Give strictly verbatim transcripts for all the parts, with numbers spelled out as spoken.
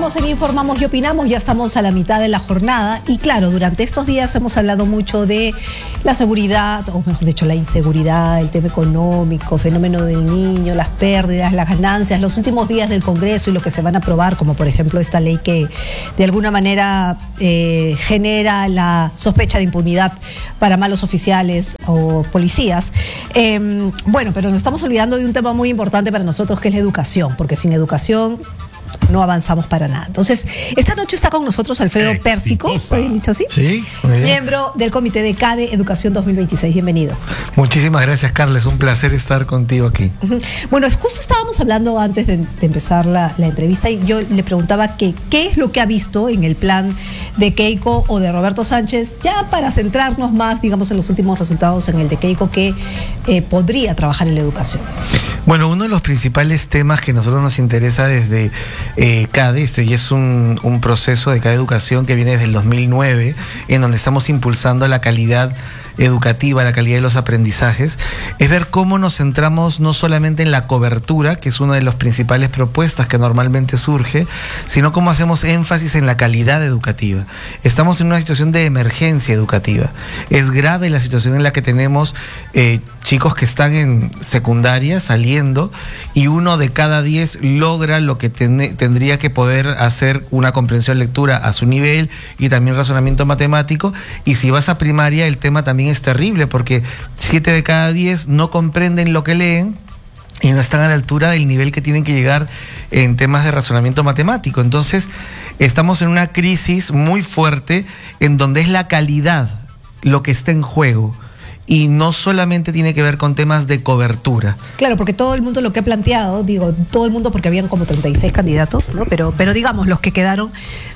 Continuamos en Informamos y Opinamos, ya estamos a la mitad de la jornada y claro, durante estos días hemos hablado mucho de la seguridad, o mejor dicho, la inseguridad, el tema económico, fenómeno del niño, las pérdidas, las ganancias, los últimos días del Congreso y lo que se van a aprobar, como por ejemplo esta ley que de alguna manera eh, genera la sospecha de impunidad para malos oficiales o policías. Eh, bueno, pero nos estamos olvidando de un tema muy importante para nosotros, que es la educación, porque sin educación no avanzamos para nada. Entonces, esta noche está con nosotros Alfredo Pérsico, ¿está bien dicho así? Sí, muy bien. Miembro del Comité de CADE Educación dos mil veintiséis. Bienvenido. Muchísimas gracias, Carla. Es un placer estar contigo aquí. Uh-huh. Bueno, justo estábamos hablando antes de, de empezar la, la entrevista y yo le preguntaba que qué es lo que ha visto en el plan de Keiko o de Roberto Sánchez, ya para centrarnos más, digamos, en los últimos resultados, en el de Keiko, que eh, podría trabajar en la educación. Bueno, uno de los principales temas que a nosotros nos interesa desde eh, CADE, este, y es un, un proceso de CADE Educación que viene desde el dos mil nueve, en donde estamos impulsando la calidad educativa, la calidad de los aprendizajes, es ver cómo nos centramos no solamente en la cobertura, que es una de las principales propuestas que normalmente surge, sino cómo hacemos énfasis en la calidad educativa. Estamos en una situación de emergencia educativa. Es grave la situación en la que tenemos eh, chicos que están en secundaria saliendo y uno de cada diez logra lo que ten, tendría que poder hacer una comprensión lectura a su nivel y también razonamiento matemático, y si vas a primaria el tema también es terrible porque siete de cada diez no comprenden lo que leen y no están a la altura del nivel que tienen que llegar en temas de razonamiento matemático. Entonces estamos en una crisis muy fuerte en donde es la calidad lo que está en juego y no solamente tiene que ver con temas de cobertura. Claro, porque todo el mundo lo que ha planteado, digo, todo el mundo porque habían como treinta y seis candidatos, ¿no? Pero, pero digamos, los que quedaron,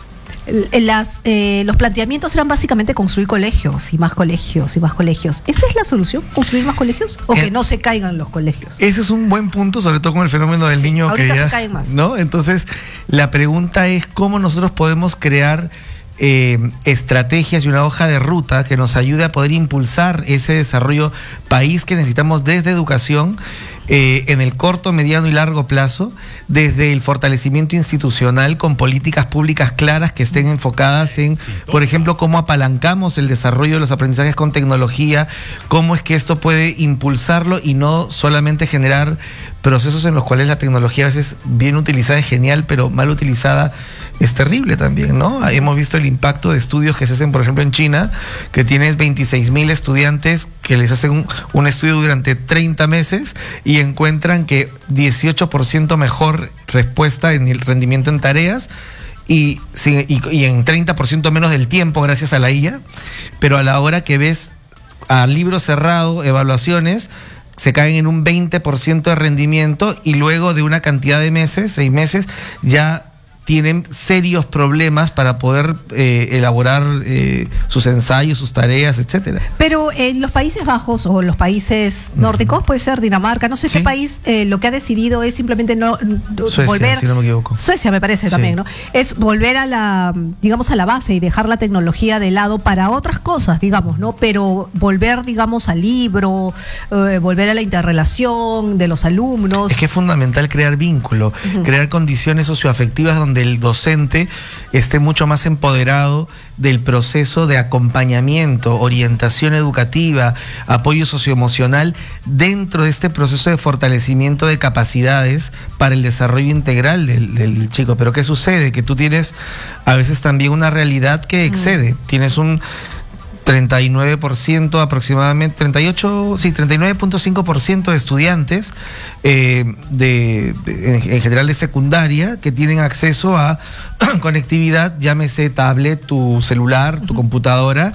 Las, eh, los planteamientos eran básicamente construir colegios y más colegios y más colegios. ¿Esa es la solución? ¿Construir más colegios? ¿O eh, que no se caigan los colegios? Ese es un buen punto, sobre todo con el fenómeno del sí, niño que ya, se caen más. ¿no? Entonces, la pregunta es cómo nosotros podemos crear eh, estrategias y una hoja de ruta que nos ayude a poder impulsar ese desarrollo país que necesitamos desde educación, Eh, en el corto, mediano y largo plazo, desde el fortalecimiento institucional con políticas públicas claras que estén enfocadas en, por ejemplo, cómo apalancamos el desarrollo de los aprendizajes con tecnología, cómo es que esto puede impulsarlo y no solamente generar procesos en los cuales la tecnología a veces bien utilizada es genial, pero mal utilizada es terrible también, ¿no? Hemos visto el impacto de estudios que se hacen, por ejemplo, en China, que tienes veintiséis mil estudiantes que les hacen un, un estudio durante treinta meses y encuentran que dieciocho por ciento mejor respuesta en el rendimiento en tareas y, y, y en treinta por ciento menos del tiempo gracias a la I A, pero a la hora que ves a libro cerrado, evaluaciones, se caen en un veinte por ciento de rendimiento y luego de una cantidad de meses, seis meses, ya tienen serios problemas para poder eh, elaborar eh, sus ensayos, sus tareas, etcétera. Pero en los Países Bajos o los países nórdicos, puede ser Dinamarca, no sé ¿Sí? qué país eh, lo que ha decidido es simplemente no Suecia, volver. Si no me equivoco. Suecia me parece sí. también, ¿no? Es volver a la, digamos, a la base y dejar la tecnología de lado para otras cosas, digamos, ¿no? Pero volver, digamos, al libro, eh, volver a la interrelación de los alumnos. Es que es fundamental crear vínculo, uh-huh. crear condiciones socioafectivas donde el docente esté mucho más empoderado del proceso de acompañamiento, orientación educativa, apoyo socioemocional dentro de este proceso de fortalecimiento de capacidades para el desarrollo integral del, del chico. Pero ¿qué sucede? Que tú tienes a veces también una realidad que excede. Mm. Tienes un treinta y nueve por ciento aproximadamente, treinta y ocho, sí, treinta y nueve punto cinco por ciento de estudiantes eh, de, de, en, en general de secundaria que tienen acceso a conectividad, llámese tablet, tu celular, tu uh-huh. computadora,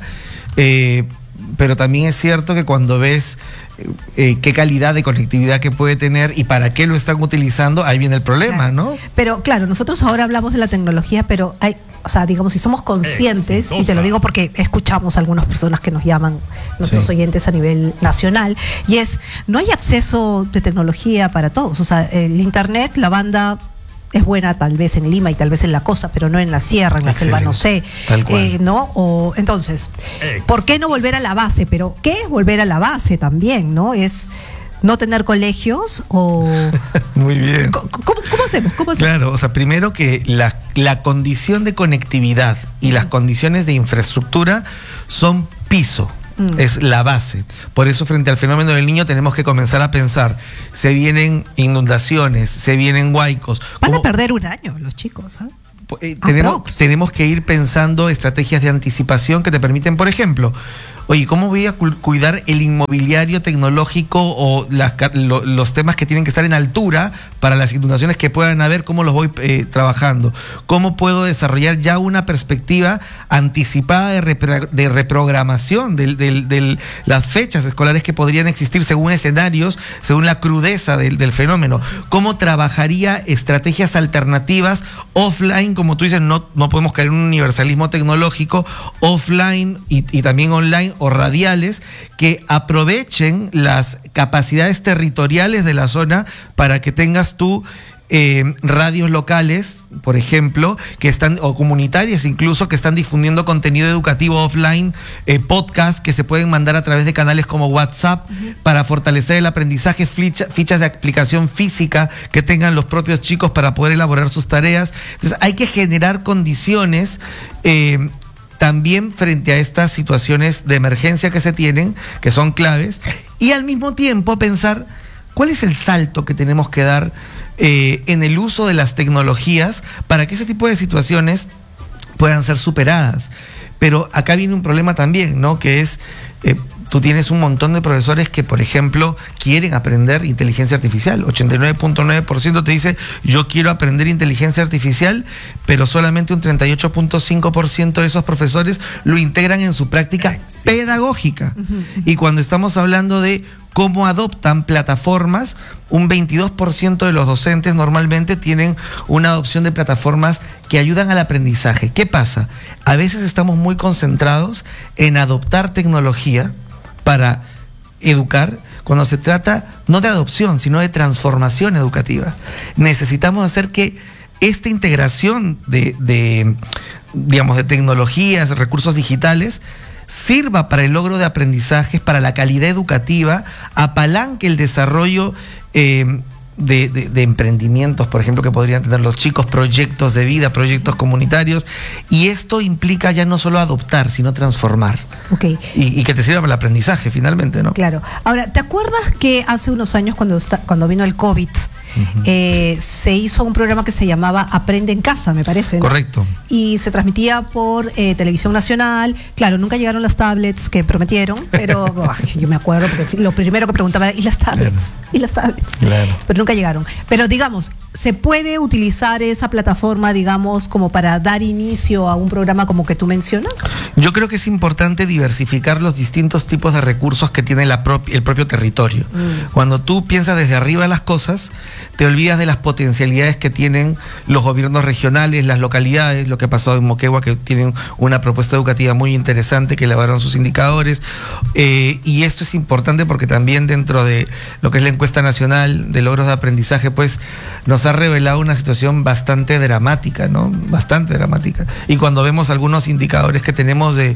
eh, pero también es cierto que cuando ves eh, qué calidad de conectividad que puede tener y para qué lo están utilizando, ahí viene el problema, claro. ¿no? Pero claro, nosotros ahora hablamos de la tecnología, pero hay... O sea, digamos, si somos conscientes, Exitosa. Y te lo digo porque escuchamos a algunas personas que nos llaman, nuestros sí. oyentes a nivel nacional, y es, no hay acceso de tecnología para todos. O sea, el internet, la banda es buena tal vez en Lima y tal vez en la costa, pero no en la sierra, en la Excelente. selva, no sé. Tal cual. Eh, ¿no? O, entonces, Exitosa. ¿por qué no volver a la base? Pero, ¿qué es volver a la base también, no? Es no tener colegios o... Muy bien. ¿Cómo, cómo hacemos? ¿Cómo hacemos? Claro, o sea, primero que la, la condición de conectividad y las condiciones de infraestructura son piso. Es la base. Por eso, frente al fenómeno del Niño, tenemos que comenzar a pensar. Se vienen inundaciones, se vienen huaicos. Van a perder un año los chicos, ¿eh? Eh, tenemos, tenemos que ir pensando estrategias de anticipación que te permiten, por ejemplo, oye, ¿cómo voy a cu cuidar el inmobiliario tecnológico o las, lo, los temas que tienen que estar en altura para las inundaciones que puedan haber? ¿Cómo los voy eh, trabajando? ¿Cómo puedo desarrollar ya una perspectiva anticipada de, repro de reprogramación de, de, de las fechas escolares que podrían existir según escenarios, según la crudeza del, del fenómeno? ¿Cómo trabajaría estrategias alternativas offline? Como tú dices, no, no podemos caer en un universalismo tecnológico, offline y, y también online o radiales, que aprovechen las capacidades territoriales de la zona para que tengas tú eh, radios locales, por ejemplo, que están, o comunitarias incluso, que están difundiendo contenido educativo offline, eh, podcasts que se pueden mandar a través de canales como WhatsApp, uh-huh, para fortalecer el aprendizaje, ficha, fichas de aplicación física que tengan los propios chicos para poder elaborar sus tareas. Entonces hay que generar condiciones eh, también frente a estas situaciones de emergencia que se tienen, que son claves, y al mismo tiempo pensar cuál es el salto que tenemos que dar eh, en el uso de las tecnologías para que ese tipo de situaciones puedan ser superadas. Pero acá viene un problema también, ¿no? Que es, eh, tú tienes un montón de profesores que, por ejemplo, quieren aprender inteligencia artificial. ochenta y nueve punto nueve por ciento te dice, yo quiero aprender inteligencia artificial, pero solamente un treinta y ocho punto cinco por ciento de esos profesores lo integran en su práctica pedagógica. Y cuando estamos hablando de cómo adoptan plataformas, un veintidós por ciento de los docentes normalmente tienen una adopción de plataformas que ayudan al aprendizaje. ¿Qué pasa? A veces estamos muy concentrados en adoptar tecnología para educar, cuando se trata no de adopción, sino de transformación educativa. Necesitamos hacer que esta integración de, de digamos, de tecnologías, recursos digitales, sirva para el logro de aprendizajes, para la calidad educativa, apalanque el desarrollo eh, de, de, de emprendimientos, por ejemplo, que podrían tener los chicos, proyectos de vida, proyectos comunitarios, y esto implica ya no solo adoptar, sino transformar. Okay. Y, y que te sirva para el aprendizaje, finalmente, ¿no? Claro. Ahora, ¿te acuerdas que hace unos años, cuando, está, cuando vino el COVID, Uh-huh. eh, se hizo un programa que se llamaba Aprende en Casa, me parece, ¿no? Correcto. Y se transmitía por eh, Televisión Nacional. Claro, nunca llegaron las tablets que prometieron, pero oh, yo me acuerdo, porque lo primero que preguntaba era, ¿y las tablets? Claro. ¿Y las tablets? Claro. Pero nunca llegaron. Pero digamos, ¿se puede utilizar esa plataforma, digamos, como para dar inicio a un programa como que tú mencionas? Yo creo que es importante diversificar los distintos tipos de recursos que tiene la prop- el propio territorio. Mm. Cuando tú piensas desde arriba las cosas, te olvidas de las potencialidades que tienen los gobiernos regionales, las localidades, lo que ha pasado en Moquegua, que tienen una propuesta educativa muy interesante, que elaboraron sus indicadores, eh, y esto es importante porque también dentro de lo que es la encuesta nacional de logros de aprendizaje, pues nos ha revelado una situación bastante dramática, ¿no? Bastante dramática. Y cuando vemos algunos indicadores que tenemos de,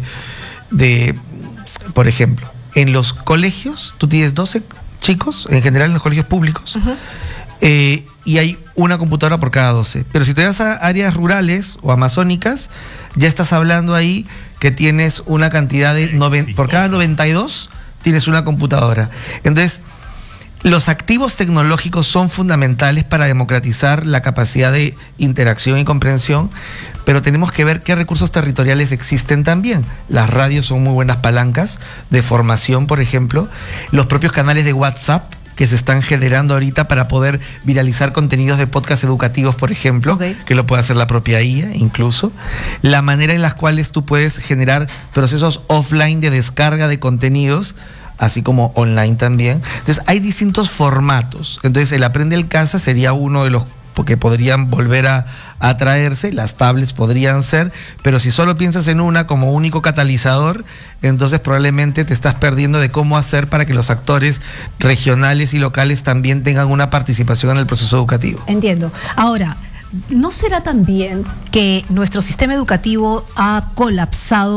de por ejemplo, en los colegios, tú tienes doce chicos, en general en los colegios públicos, uh-huh. Eh, y hay una computadora por cada doce. Pero si te vas a áreas rurales o amazónicas, ya estás hablando ahí que tienes una cantidad de noven, por cada noventa y dos tienes una computadora. Entonces, los activos tecnológicos son fundamentales para democratizar la capacidad de interacción y comprensión, pero tenemos que ver qué recursos territoriales existen también. Las radios son muy buenas palancas de formación, por ejemplo. Los propios canales de WhatsApp que se están generando ahorita para poder viralizar contenidos de podcast educativos, por ejemplo, okay. que lo puede hacer la propia I A incluso. La manera en las cuales tú puedes generar procesos offline de descarga de contenidos, así como online también. Entonces hay distintos formatos. Entonces el Aprende en Casa sería uno de los que podrían volver a, a traerse, las tablets podrían ser, pero si solo piensas en una como único catalizador, entonces probablemente te estás perdiendo de cómo hacer para que los actores regionales y locales también tengan una participación en el proceso educativo. Entiendo. Ahora, ¿no será también que nuestro sistema educativo ha colapsado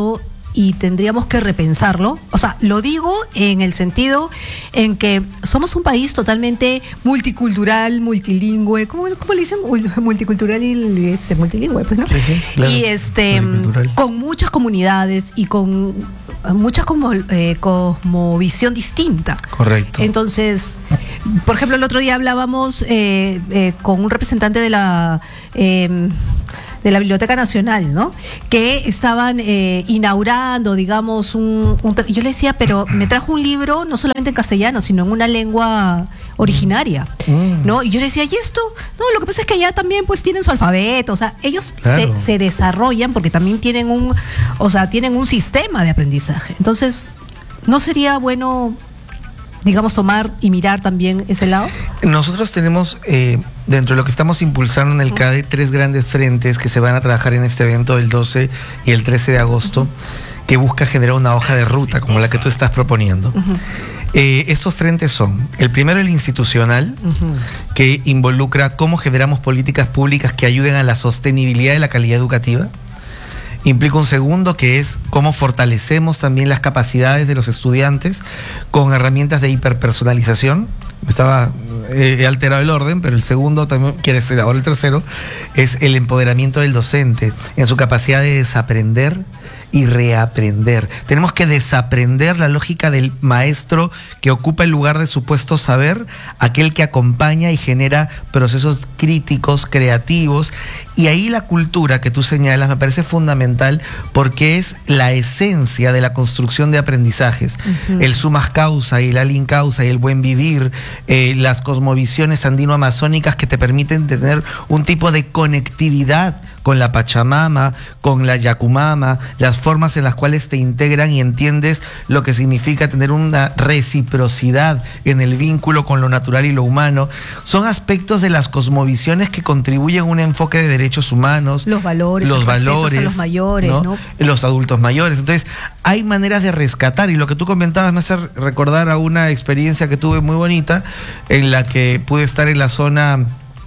y tendríamos que repensarlo. O sea, lo digo en el sentido en que somos un país totalmente multicultural, multilingüe, ¿cómo, cómo le dicen? Multicultural y este, multilingüe, pues, ¿no? Sí, sí, claro. Y este, con muchas comunidades y con mucha como, eh, cosmovisión distinta. Correcto. Entonces, por ejemplo, el otro día hablábamos eh, eh, con un representante de la... Eh, de la Biblioteca Nacional, ¿no? Que estaban eh, inaugurando, digamos, un, un... Yo le decía, pero me trajo un libro no solamente en castellano, sino en una lengua originaria, mm. ¿no? Y yo le decía, ¿y esto? No, lo que pasa es que allá también pues tienen su alfabeto, o sea, ellos claro. se, se desarrollan porque también tienen un, o sea, tienen un sistema de aprendizaje. Entonces, ¿no sería bueno, digamos, tomar y mirar también ese lado? Nosotros tenemos, eh, dentro de lo que estamos impulsando en el C A D E, tres grandes frentes que se van a trabajar en este evento del doce y el trece de agosto, uh-huh. que busca generar una hoja de ruta como la que tú estás proponiendo. Uh-huh. Eh, estos frentes son, el primero, el institucional, uh-huh. que involucra cómo generamos políticas públicas que ayuden a la sostenibilidad de la calidad educativa. Implica un segundo, que es cómo fortalecemos también las capacidades de los estudiantes con herramientas de hiperpersonalización. Estaba eh, he alterado el orden, pero el segundo también quiere ser, ahora el tercero, es el empoderamiento del docente en su capacidad de desaprender y reaprender. Tenemos que desaprender la lógica del maestro que ocupa el lugar de supuesto saber, aquel que acompaña y genera procesos críticos, creativos. Y ahí la cultura que tú señalas me parece fundamental porque es la esencia de la construcción de aprendizajes. Uh-huh. El sumas causa y el alin causa y el buen vivir, eh, las cosmovisiones andino-amazónicas que te permiten tener un tipo de conectividad con la Pachamama, con la Yacumama, las formas en las cuales te integran y entiendes lo que significa tener una reciprocidad en el vínculo con lo natural y lo humano. Son aspectos de las cosmovisiones que contribuyen a un enfoque de derechos humanos. Los valores, los valores, a los mayores, ¿no? ¿no? Los adultos mayores. Entonces, hay maneras de rescatar, y lo que tú comentabas me hace recordar a una experiencia que tuve muy bonita, en la que pude estar en la zona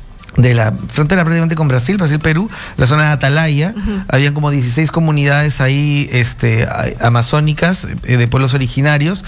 de la frontera prácticamente con Brasil, Brasil-Perú, la zona de Atalaya. Uh-huh. Habían como dieciséis comunidades ahí este, amazónicas, eh, de pueblos originarios,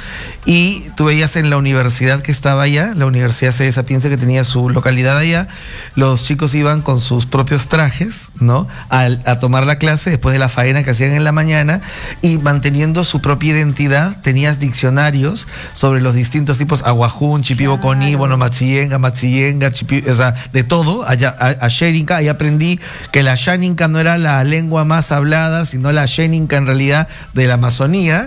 y tú veías en la universidad que estaba allá, la Universidad C D Sapienza, que tenía su localidad allá, los chicos iban con sus propios trajes, ¿no? A, a tomar la clase después de la faena que hacían en la mañana, y manteniendo su propia identidad. Tenías diccionarios sobre los distintos tipos, aguajún, chipiboconí, claro. bueno, machillenga, machillenga, chipi, o sea, de todo. Allá, a, a Xérinca, ahí aprendí que la Xáninca no era la lengua más hablada, sino la Xéninca en realidad de la Amazonía,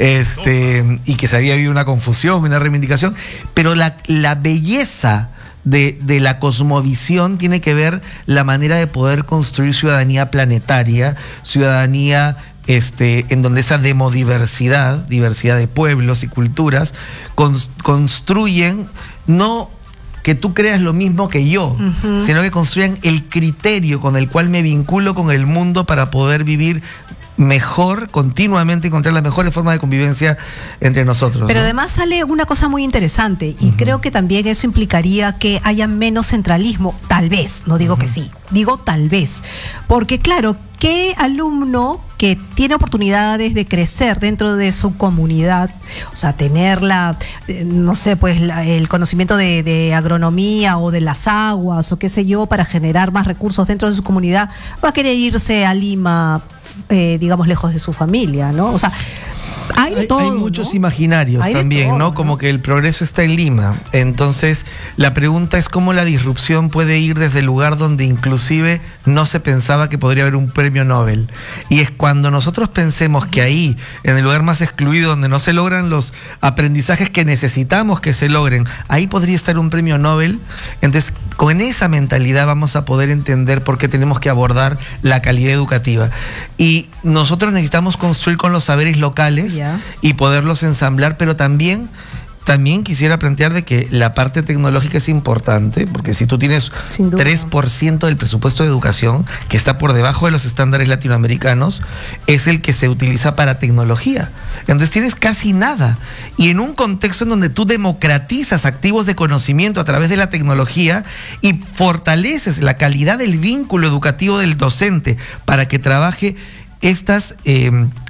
este, y que se había habido una confusión, una reivindicación, pero la, la belleza de, de la cosmovisión tiene que ver la manera de poder construir ciudadanía planetaria, ciudadanía Este, en donde esa demodiversidad, diversidad de pueblos y culturas, con, construyen no que tú creas lo mismo que yo, uh-huh. sino que construyan el criterio con el cual me vinculo con el mundo para poder vivir mejor, continuamente encontrar las mejores formas de convivencia entre nosotros. Pero ¿no? además sale una cosa muy interesante, y uh-huh. creo que también eso implicaría que haya menos centralismo, tal vez, no digo uh-huh. que sí, digo tal vez, porque claro, ¿qué alumno que tiene oportunidades de crecer dentro de su comunidad, o sea, tener la, no sé, pues la, el conocimiento de, de agronomía o de las aguas o qué sé yo, para generar más recursos dentro de su comunidad, va a querer irse a Lima, eh, digamos, lejos de su familia, ¿no? O sea, hay, de todo, hay muchos ¿no? imaginarios hay también, todo, ¿no? ¿no? Como que el progreso está en Lima. Entonces, la pregunta es cómo la disrupción puede ir desde el lugar donde inclusive no se pensaba que podría haber un premio Nobel. Y es cuando nosotros pensemos que ahí, en el lugar más excluido, donde no se logran los aprendizajes que necesitamos que se logren, ahí podría estar un premio Nobel. Entonces, con esa mentalidad vamos a poder entender por qué tenemos que abordar la calidad educativa. Y nosotros necesitamos construir con los saberes locales, yeah. y poderlos ensamblar, pero también También quisiera plantear de que la parte tecnológica es importante, porque si tú tienes tres por ciento del presupuesto de educación, que está por debajo de los estándares latinoamericanos, es el que se utiliza para tecnología. Entonces tienes casi nada. Y en un contexto en donde tú democratizas activos de conocimiento a través de la tecnología y fortaleces la calidad del vínculo educativo del docente para que trabaje estas... Eh,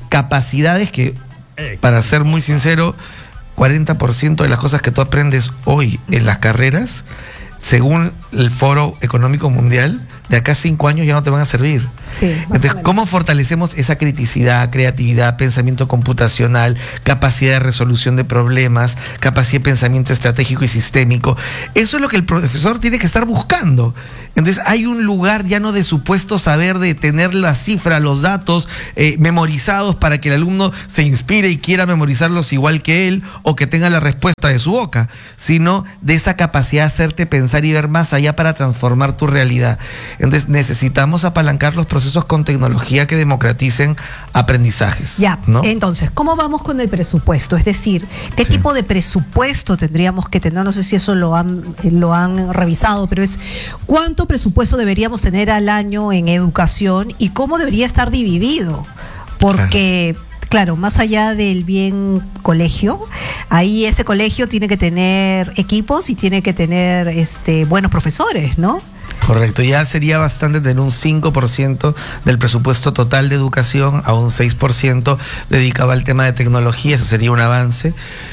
capacidades que, para ser muy sincero, cuarenta por ciento de las cosas que tú aprendes hoy en las carreras, según el Foro Económico Mundial, de acá a cinco años ya no te van a servir. Sí, Entonces, ¿cómo fortalecemos esa criticidad, creatividad, pensamiento computacional, capacidad de resolución de problemas, capacidad de pensamiento estratégico y sistémico? Eso es lo que el profesor tiene que estar buscando. Entonces, hay un lugar ya no de supuesto saber, de tener la cifra, los datos eh, memorizados para que el alumno se inspire y quiera memorizarlos igual que él o que tenga la respuesta de su boca, sino de esa capacidad de hacerte pensar y ver más allá para transformar tu realidad. Entonces necesitamos apalancar los procesos con tecnología que democraticen aprendizajes. Ya, ¿no? Entonces, ¿cómo vamos con el presupuesto? Es decir, ¿qué sí. tipo de presupuesto tendríamos que tener? No sé si eso lo han, lo han revisado, pero es ¿cuánto presupuesto deberíamos tener al año en educación y cómo debería estar dividido? Porque... Claro. Claro, más allá del bien colegio, ahí ese colegio tiene que tener equipos y tiene que tener este, buenos profesores, ¿no? Correcto, ya sería bastante tener un cinco por ciento del presupuesto total de educación a un seis por ciento dedicado al tema de tecnología, eso sería un avance.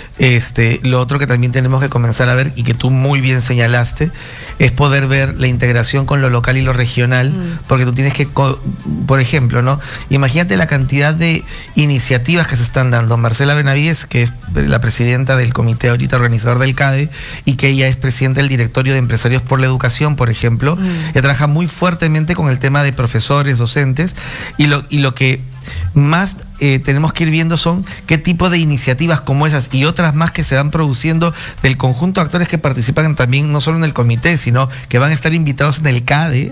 Este, lo otro que también tenemos que comenzar a ver, y que tú muy bien señalaste, es poder ver la integración con lo local y lo regional, mm. porque tú tienes que, por ejemplo, ¿no? Imagínate la cantidad de iniciativas que se están dando. Marcela Benavides, que es la presidenta del comité ahorita organizador del CADE, y que ella es presidenta del directorio de Empresarios por la Educación, por ejemplo, mm. ella trabaja muy fuertemente con el tema de profesores, docentes, y lo, y lo que más eh, tenemos que ir viendo son qué tipo de iniciativas como esas y otras más que se van produciendo del conjunto de actores que participan también, no solo en el comité, sino que van a estar invitados en el CADE,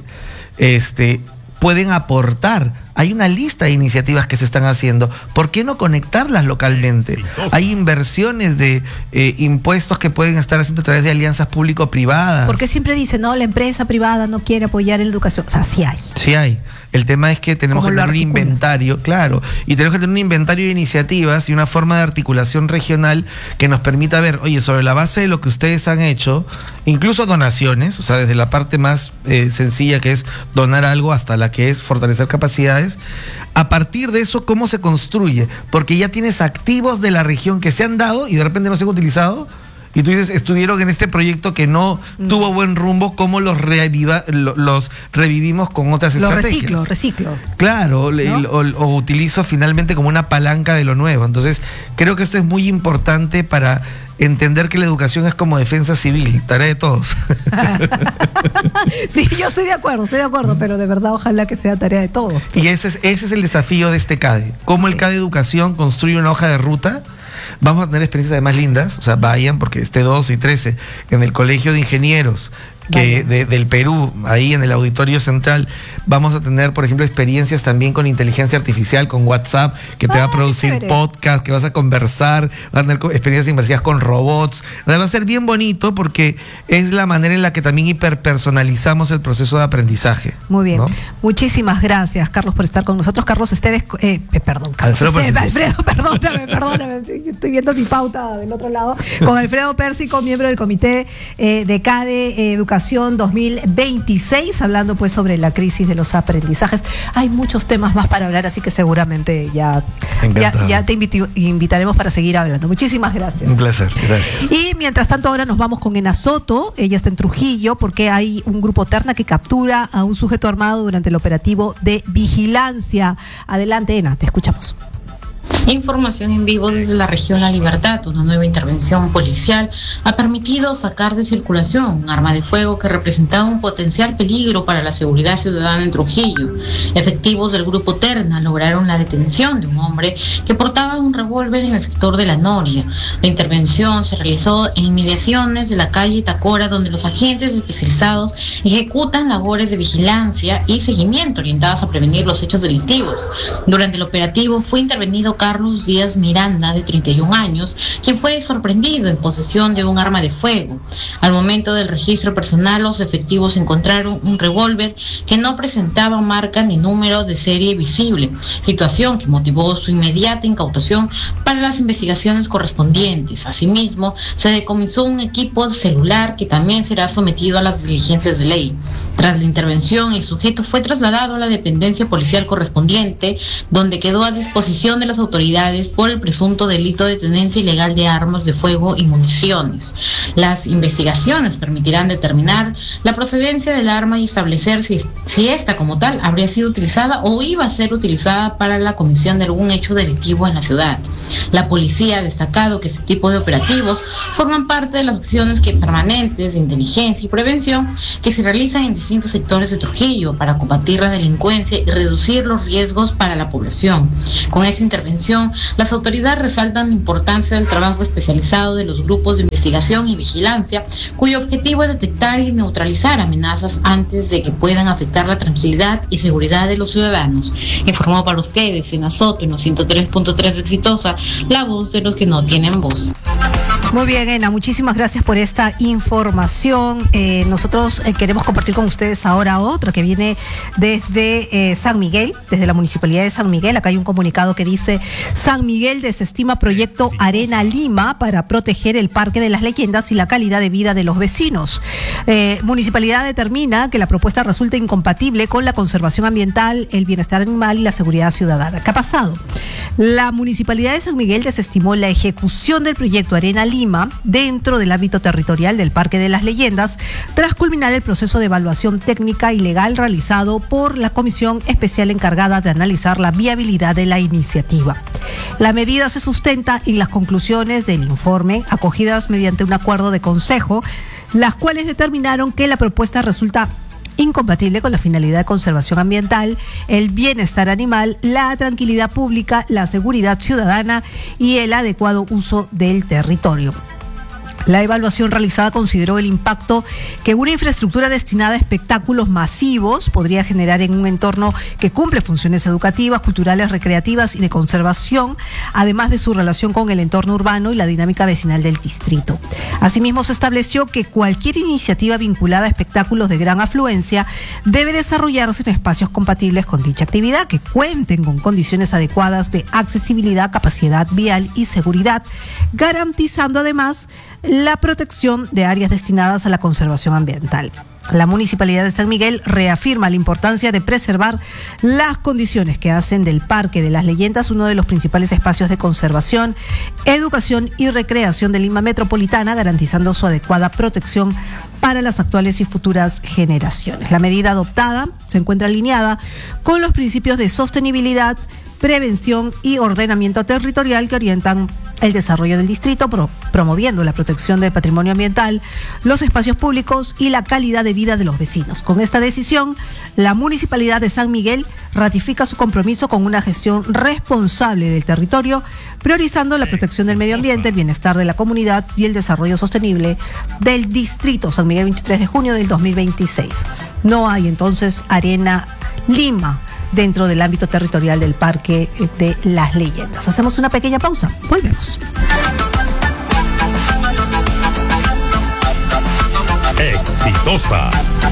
este, pueden aportar. Hay una lista de iniciativas que se están haciendo. ¿Por qué no conectarlas localmente? Exitoso. Hay inversiones de eh, impuestos que pueden estar haciendo a través de alianzas público-privadas. Porque siempre dicen, no, la empresa privada no quiere apoyar en la educación. O sea, sí hay. Sí hay. El tema es que tenemos que tener un inventario, claro, y tenemos que tener un inventario de iniciativas y una forma de articulación regional que nos permita ver, oye, sobre la base de lo que ustedes han hecho, incluso donaciones, o sea, desde la parte más eh, sencilla que es donar algo hasta la que es fortalecer capacidades, a partir de eso, ¿cómo se construye? Porque ya tienes activos de la región que se han dado y de repente no se han utilizado. Y tú dices, estuvieron en este proyecto que no mm. tuvo buen rumbo, ¿cómo los, reaviva, lo, los revivimos con otras lo estrategias? Lo reciclo, reciclo. Claro, ¿no? o, o, o utilizo finalmente como una palanca de lo nuevo. Entonces, creo que esto es muy importante para entender que la educación es como defensa civil, tarea de todos. Sí, yo estoy de acuerdo, estoy de acuerdo, pero de verdad ojalá que sea tarea de todos. Y ese es, ese es el desafío de este CADE. Cómo el CADE Educación construye una hoja de ruta. Vamos a tener experiencias además lindas, o sea, vayan, porque este doce y trece en el Colegio de Ingenieros que de, del Perú, ahí en el Auditorio Central, vamos a tener, por ejemplo, experiencias también con inteligencia artificial, con WhatsApp, que te ah, va a producir podcast, que vas a conversar, vas a tener experiencias inmersivas con robots. O sea, va a ser bien bonito porque es la manera en la que también hiperpersonalizamos el proceso de aprendizaje. Muy bien. ¿No? Muchísimas gracias, Carlos, por estar con nosotros. Carlos Esteves, eh, perdón, Carlos Alfredo, Esteves, Alfredo, perdóname, perdóname, estoy viendo mi pauta del otro lado, con Alfredo Pérsico, miembro del comité eh, de CADE eh, Educación dos mil veintiséis, hablando pues sobre la crisis de los aprendizajes. Hay muchos temas más para hablar, así que seguramente ya, ya, ya te invito, invitaremos para seguir hablando. Muchísimas gracias. Un placer, gracias. Y mientras tanto ahora nos vamos con Ena Soto. Ella está en Trujillo porque hay un grupo terna que captura a un sujeto armado durante el operativo de vigilancia. Adelante, Ena, te escuchamos. Información en vivo desde la región La Libertad. Una nueva intervención policial ha permitido sacar de circulación un arma de fuego que representaba un potencial peligro para la seguridad ciudadana en Trujillo. Efectivos del grupo Terna lograron la detención de un hombre que portaba un revólver en el sector de La Noria. La intervención se realizó en inmediaciones de la calle Tacora, donde los agentes especializados ejecutan labores de vigilancia y seguimiento orientadas a prevenir los hechos delictivos. Durante el operativo fue intervenido Carlos Carlos Díaz Miranda, de treinta y un años, quien fue sorprendido en posesión de un arma de fuego. Al momento del registro personal, los efectivos encontraron un revólver que no presentaba marca ni número de serie visible, situación que motivó su inmediata incautación para las investigaciones correspondientes. Asimismo, se decomisó un equipo celular que también será sometido a las diligencias de ley. Tras la intervención, el sujeto fue trasladado a la dependencia policial correspondiente, donde quedó a disposición de las autoridades por el presunto delito de tenencia ilegal de armas de fuego y municiones. Las investigaciones permitirán determinar la procedencia del arma y establecer si, si esta como tal habría sido utilizada o iba a ser utilizada para la comisión de algún hecho delictivo en la ciudad. La policía ha destacado que este tipo de operativos forman parte de las acciones que permanentes de inteligencia y prevención que se realizan en distintos sectores de Trujillo para combatir la delincuencia y reducir los riesgos para la población. Con esta intervención, las autoridades resaltan la importancia del trabajo especializado de los grupos de investigación y vigilancia, cuyo objetivo es detectar y neutralizar amenazas antes de que puedan afectar la tranquilidad y seguridad de los ciudadanos. Informó para ustedes en Azoto, en los ciento tres punto tres Exitosa, la voz de los que no tienen voz. Muy bien, Ena, muchísimas gracias por esta información. Eh, nosotros eh, queremos compartir con ustedes ahora otra que viene desde eh, San Miguel, desde la Municipalidad de San Miguel. Acá hay un comunicado que dice: San Miguel desestima proyecto Arena Lima para proteger el Parque de las Leyendas y la calidad de vida de los vecinos. Eh, Municipalidad determina que la propuesta resulta incompatible con la conservación ambiental, el bienestar animal y la seguridad ciudadana. ¿Qué ha pasado? La Municipalidad de San Miguel desestimó la ejecución del proyecto Arena Lima dentro del ámbito territorial del Parque de las Leyendas, tras culminar el proceso de evaluación técnica y legal realizado por la comisión especial encargada de analizar la viabilidad de la iniciativa. La medida se sustenta en las conclusiones del informe, acogidas mediante un acuerdo de consejo, las cuales determinaron que la propuesta resulta incompatible con la finalidad de conservación ambiental, el bienestar animal, la tranquilidad pública, la seguridad ciudadana y el adecuado uso del territorio. La evaluación realizada consideró el impacto que una infraestructura destinada a espectáculos masivos podría generar en un entorno que cumple funciones educativas, culturales, recreativas y de conservación, además de su relación con el entorno urbano y la dinámica vecinal del distrito. Asimismo, se estableció que cualquier iniciativa vinculada a espectáculos de gran afluencia debe desarrollarse en espacios compatibles con dicha actividad, que cuenten con condiciones adecuadas de accesibilidad, capacidad vial y seguridad, garantizando además la protección de áreas destinadas a la conservación ambiental. La Municipalidad de San Miguel reafirma la importancia de preservar las condiciones que hacen del Parque de las Leyendas uno de los principales espacios de conservación, educación y recreación de Lima Metropolitana, garantizando su adecuada protección para las actuales y futuras generaciones. La medida adoptada se encuentra alineada con los principios de sostenibilidad, prevención y ordenamiento territorial que orientan el desarrollo del distrito, pro, promoviendo la protección del patrimonio ambiental, los espacios públicos y la calidad de vida de los vecinos. Con esta decisión, la Municipalidad de San Miguel ratifica su compromiso con una gestión responsable del territorio, priorizando la protección del medio ambiente, el bienestar de la comunidad y el desarrollo sostenible del distrito. San Miguel, veintitrés de junio del dos mil veintiséis. No hay entonces Arena Lima dentro del ámbito territorial del Parque de las Leyendas. Hacemos una pequeña pausa. Volvemos. Exitosa.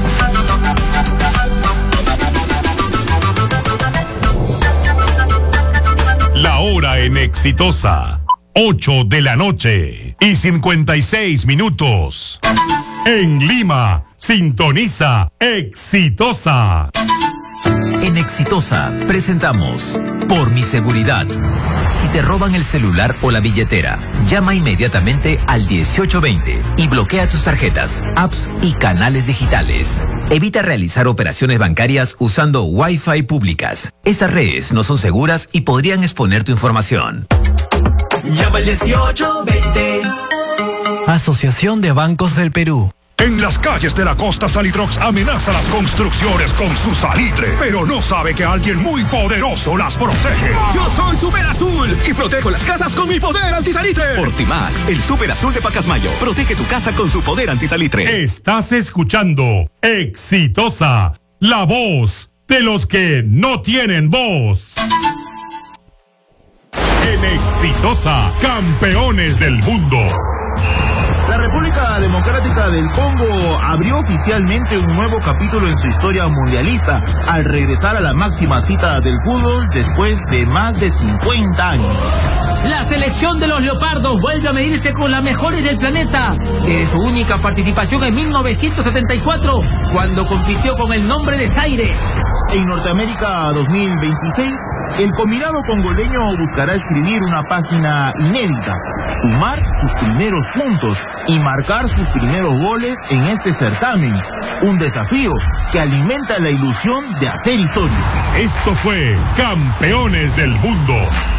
La hora en Exitosa. ocho de la noche y cincuenta y seis minutos. En Lima, sintoniza Exitosa. En Exitosa presentamos Por mi seguridad. Si te roban el celular o la billetera, llama inmediatamente al dieciocho veinte y bloquea tus tarjetas, apps y canales digitales. Evita realizar operaciones bancarias usando Wi-Fi públicas. Estas redes no son seguras y podrían exponer tu información. Llama al dieciocho veinte. Asociación de Bancos del Perú. En las calles de la costa, Salitrox amenaza las construcciones con su salitre, pero no sabe que alguien muy poderoso las protege. Yo soy Super Azul y protejo las casas con mi poder antisalitre. Fortimax, el Super Azul de Pacasmayo. Protege tu casa con su poder antisalitre. Estás escuchando Exitosa, la voz de los que no tienen voz. El En Exitosa, campeones del mundo. La República Democrática del Congo abrió oficialmente un nuevo capítulo en su historia mundialista al regresar a la máxima cita del fútbol después de más de cincuenta años. La selección de los Leopardos vuelve a medirse con las mejores del planeta desde su única participación en mil novecientos setenta y cuatro, cuando compitió con el nombre de Zaire. En Norteamérica dos mil veintiséis, el combinado congoleño buscará escribir una página inédita, sumar sus primeros puntos y marcar sus primeros goles en este certamen. Un desafío que alimenta la ilusión de hacer historia. Esto fue Campeones del Mundo.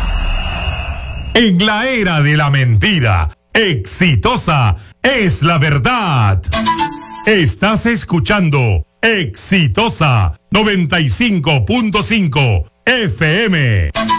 En la era de la mentira, Exitosa es la verdad. Estás escuchando Exitosa noventa y cinco punto cinco F M.